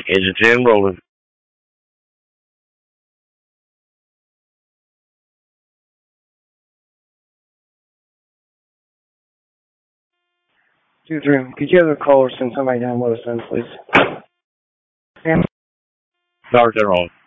Engine 10 rolling. 2-3. Could you have a caller send somebody down with us then, please? Sam? Start that rolling.